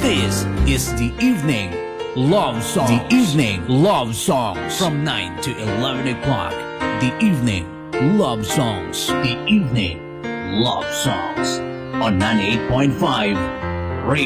This is the evening love songs. The evening love songs from 9 to 11 o'clock. The evening love songs. The evening love songs on 98.5